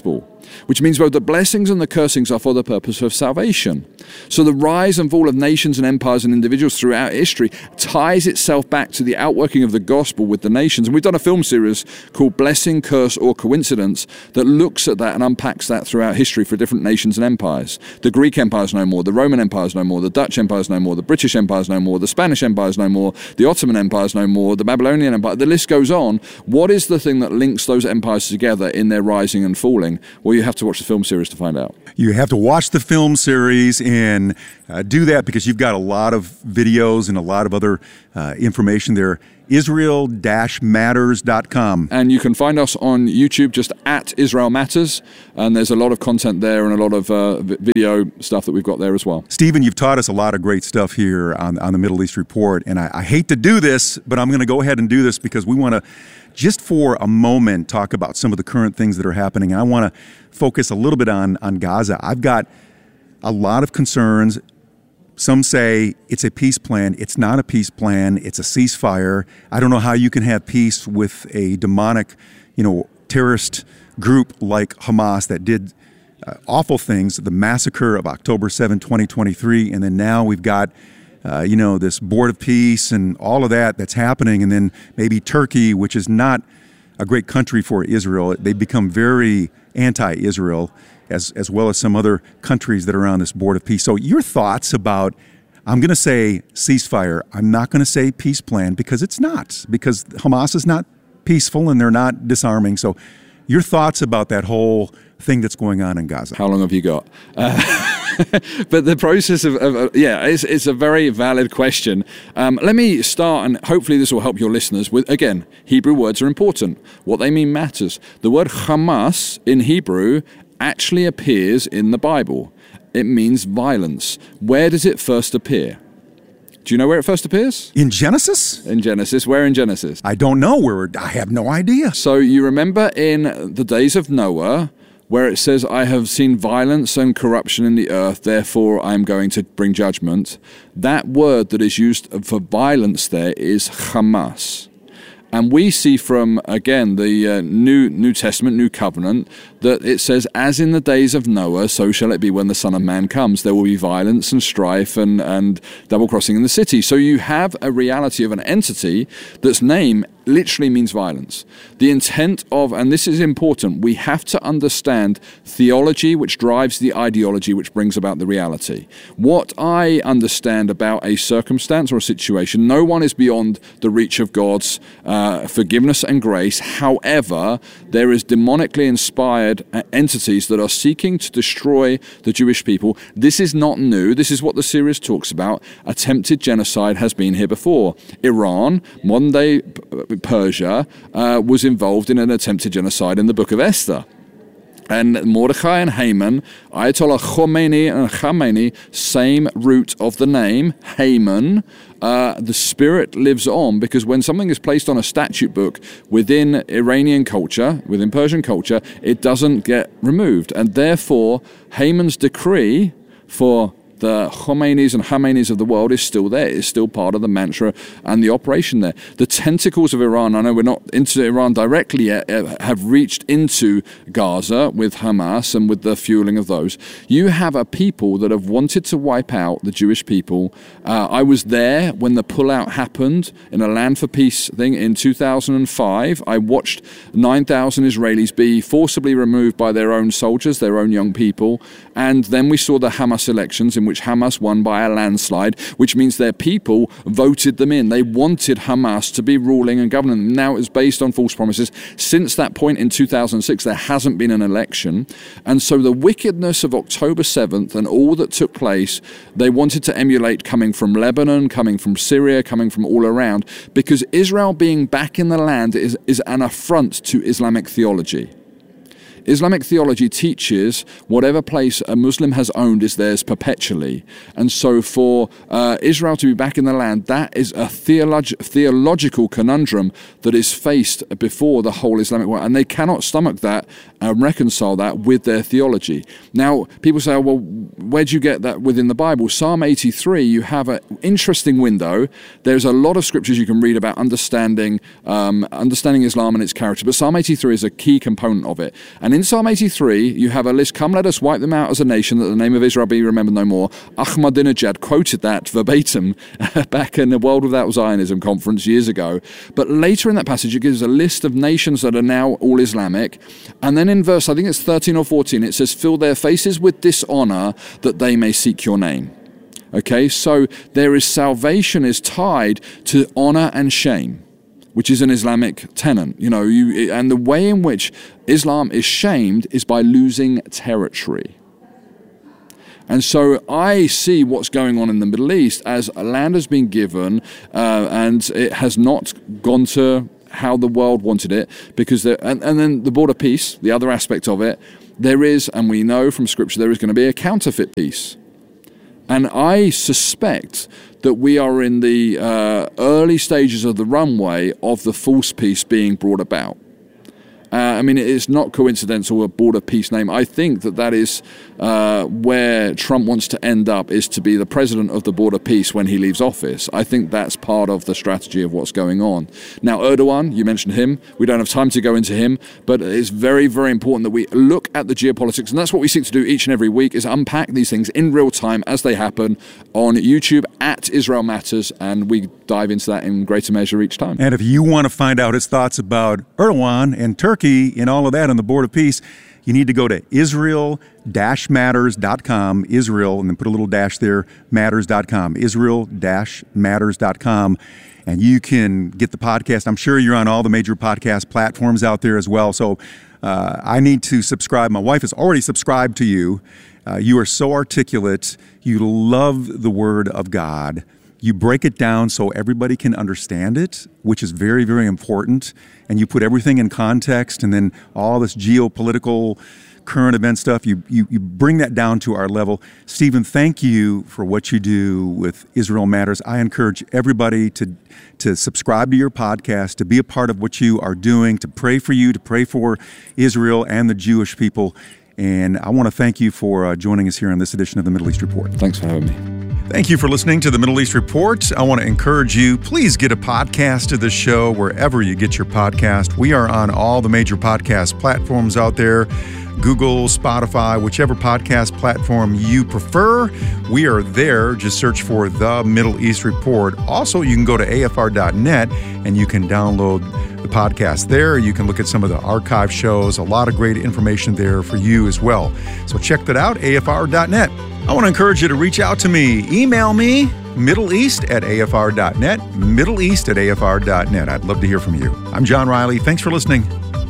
which means both the blessings and the cursings are for the purpose of salvation. So the rise and fall of nations and empires and individuals throughout history ties itself back to the outworking of the gospel with the nations. And we've done a film series called Blessing, Curse, or Coincidence that looks at that and unpacks that throughout history for different nations and empires. The Greek Empire is no more, the Roman Empire is no more, the Dutch Empire is no more, the British Empire is no more, the Spanish Empire is no more, the Ottoman Empire is no more, the Babylonian Empire, the list goes on. What is the thing that links those empires together in their rising and falling? Well, you have to watch the film series to find out. You have to watch the film series and do that because you've got a lot of videos and a lot of other information there. Israel-matters.com. And you can find us on YouTube just at Israel Matters, and there's a lot of content there and a lot of video stuff that we've got there as well. Stephen, you've taught us a lot of great stuff here on the Middle East Report, and I hate to do this, but I'm going to go ahead and do this because we want to, just for a moment, talk about some of the current things that are happening, and I want to focus a little bit on Gaza. I've got a lot of concerns. Some say it's a peace plan. It's not a peace plan. It's a ceasefire. I don't know how you can have peace with a demonic, terrorist group like Hamas that did awful things, the massacre of October 7, 2023, and then now we've got, this Board of Peace and all of that's happening, and then maybe Turkey, which is not a great country for Israel. They've become very anti-Israel, as well as some other countries that are on this Board of Peace. So your thoughts about, I'm going to say ceasefire, I'm not going to say peace plan because it's not, because Hamas is not peaceful and they're not disarming. So your thoughts about that whole thing that's going on in Gaza. How long have you got? But the process it's a very valid question. Let me start, and hopefully this will help your listeners with, again, Hebrew words are important. What they mean matters. The word Hamas in Hebrew actually appears in the Bible. It means violence. Where does it first appear? Do you know where it first appears? In Genesis? In Genesis. Where in Genesis? I don't know. I have no idea. So you remember in the days of Noah, where it says, I have seen violence and corruption in the earth, therefore I am going to bring judgment. That word that is used for violence there is Hamas. And we see from, again, the New Testament, New Covenant, that it says, as in the days of Noah, so shall it be when the Son of Man comes. There will be violence and strife and double-crossing in the city. So you have a reality of an entity that's name literally means violence. The intent of, and this is important, we have to understand theology, which drives the ideology, which brings about the reality. What I understand about a circumstance or a situation, no one is beyond the reach of God's forgiveness and grace. However, there is demonically inspired entities that are seeking to destroy the Jewish people. This is not new. This is what the series talks about. Attempted genocide has been here before. Iran, modern day Persia, was involved in an attempted genocide in the book of Esther. And Mordechai and Haman, Ayatollah Khomeini and Khamenei, same root of the name, Haman. The spirit lives on because when something is placed on a statute book within Iranian culture, within Persian culture, it doesn't get removed. And therefore, Haman's decree for the Khomeinis and Khameneis of the world is still there. It's still part of the mantra and the operation there. The tentacles of Iran, I know we're not into Iran directly yet, have reached into Gaza with Hamas and with the fueling of those. You have a people that have wanted to wipe out the Jewish people. I was there when the pullout happened in a Land for Peace thing in 2005. I watched 9,000 Israelis be forcibly removed by their own soldiers, their own young people. And then we saw the Hamas elections in which Hamas won by a landslide, which means their people voted them in. They wanted Hamas to be ruling and governing them. Now it's based on false promises. Since that point in 2006, there hasn't been an election. And so the wickedness of October 7th and all that took place, they wanted to emulate coming from Lebanon, coming from Syria, coming from all around, because Israel being back in the land is an affront to Islamic theology. Islamic theology teaches whatever place a Muslim has owned is theirs perpetually. And so for Israel to be back in the land, that is a theological conundrum that is faced before the whole Islamic world. And they cannot stomach that and reconcile that with their theology. Now, people say, well, where do you get that within the Bible? Psalm 83, you have an interesting window. There's a lot of scriptures you can read about understanding Islam and its character, but Psalm 83 is a key component of it. And in Psalm 83, you have a list, come let us wipe them out as a nation, that the name of Israel be remembered no more. Ahmadinejad quoted that verbatim back in the World Without Zionism conference years ago. But later in that passage, it gives a list of nations that are now all Islamic. And then in verse, I think it's 13 or 14, it says, fill their faces with dishonor that they may seek your name. Okay, so there is salvation is tied to honor and shame, which is an Islamic tenet. And the way in which Islam is shamed is by losing territory. And so I see what's going on in the Middle East as a land has been given and it has not gone to how the world wanted it, because and then the border peace, the other aspect of it, there is, and we know from Scripture, there is going to be a counterfeit peace. And I suspect that we are in the early stages of the runway of the false peace being brought about. It's not coincidental, a border peace name. I think that is where Trump wants to end up, is to be the president of the border peace when he leaves office. I think that's part of the strategy of what's going on. Now, Erdogan, you mentioned him. We don't have time to go into him, but it's very, very important that we look at the geopolitics, and that's what we seek to do each and every week, is unpack these things in real time as they happen on YouTube at Israel Matters, and we dive into that in greater measure each time. And if you want to find out his thoughts about Erdogan and Turkey and all of that on the Board of Peace, you need to go to Israel-matters.com, Israel, and then put a little dash there, matters.com, Israel-matters.com, and you can get the podcast. I'm sure you're on all the major podcast platforms out there as well, so I need to subscribe. My wife has already subscribed to you. You are so articulate. You love the Word of God. You break it down so everybody can understand it, which is very, very important. And you put everything in context, and then all this geopolitical current event stuff, you bring that down to our level. Stephen, thank you for what you do with Israel Matters. I encourage everybody to subscribe to your podcast, to be a part of what you are doing, to pray for you, to pray for Israel and the Jewish people. And I want to thank you for joining us here on this edition of the Middle East Report. Thanks for having me. Thank you for listening to the Middle East Report. I want to encourage you, please get a podcast of this show wherever you get your podcast. We are on all the major podcast platforms out there, Google, Spotify, whichever podcast platform you prefer. We are there. Just search for The Middle East Report. Also, you can go to afr.net and you can download the podcast there. You can look at some of the archive shows, a lot of great information there for you as well. So check that out, afr.net. I want to encourage you to reach out to me. Email me, middleeast@afr.net, middleeast@afr.net. I'd love to hear from you. I'm John Riley. Thanks for listening.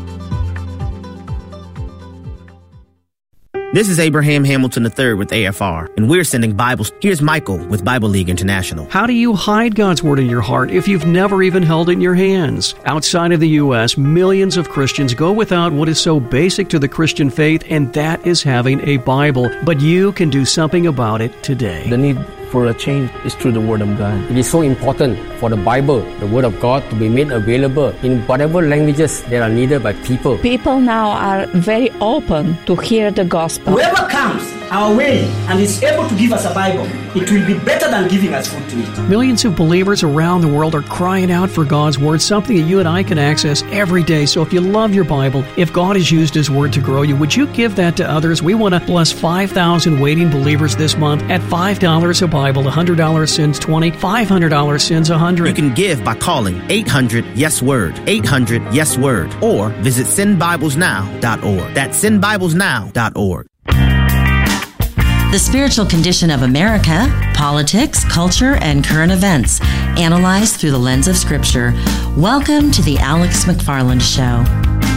This is Abraham Hamilton III with AFR, and we're sending Bibles. Here's Michael with Bible League International. How do you hide God's Word in your heart if you've never even held it in your hands? Outside of the U.S., millions of Christians go without what is so basic to the Christian faith, and that is having a Bible. But you can do something about it today. The need for a change is through the Word of God. It is so important for the Bible, the Word of God, to be made available in whatever languages that are needed by people. People now are very open to hear the gospel. Whoever comes our way and is able to give us a Bible, it will be better than giving us food to eat. Millions of believers around the world are crying out for God's Word, something that you and I can access every day. So if you love your Bible, if God has used His Word to grow you, would you give that to others? We want to bless 5,000 waiting believers this month at $5 a Bible. $100 sends 20, $500 sends 100. You can give by calling 800-YES-WORD, 800-YES-WORD, or visit sendbiblesnow.org. That's sendbiblesnow.org. The spiritual condition of America, politics, culture, and current events, analyzed through the lens of Scripture. Welcome to the Alex McFarland Show.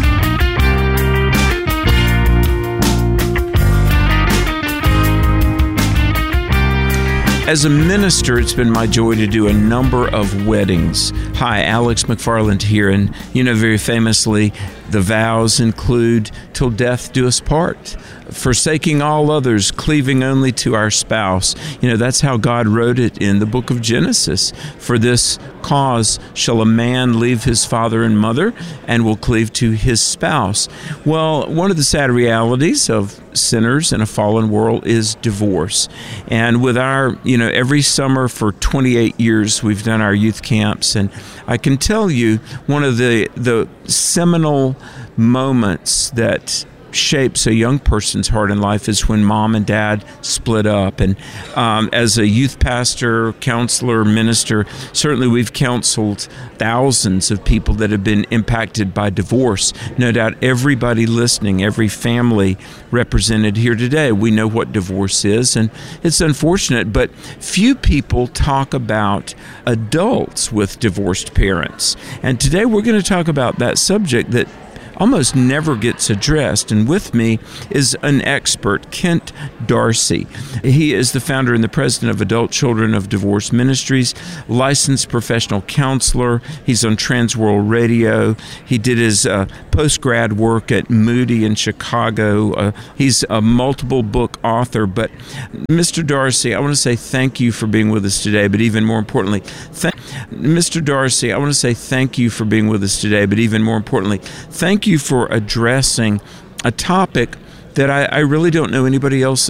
As a minister, it's been my joy to do a number of weddings. Hi, Alex McFarland here, and very famously, the vows include "till death do us part." forsaking all others, cleaving only to our spouse. That's how God wrote it in the book of Genesis. For this cause shall a man leave his father and mother and will cleave to his spouse. Well, one of the sad realities of sinners in a fallen world is divorce. And with our, every summer for 28 years, we've done our youth camps. And I can tell you one of the seminal moments that shapes a young person's heart in life is when mom and dad split up. And as a youth pastor, counselor, minister, certainly we've counseled thousands of people that have been impacted by divorce. No doubt everybody listening, every family represented here today, we know what divorce is, and it's unfortunate, but few people talk about adults with divorced parents. And today we're going to talk about that subject that almost never gets addressed. And with me is an expert, Kent Darcy. He is the founder and the president of Adult Children of Divorce Ministries, licensed professional counselor. He's on Transworld Radio. He did his post-grad work at Moody in Chicago. He's a multiple book author. But Mr. Darcy, I want to say thank you for being with us today, but even more importantly, thank you for addressing a topic that I really don't know anybody else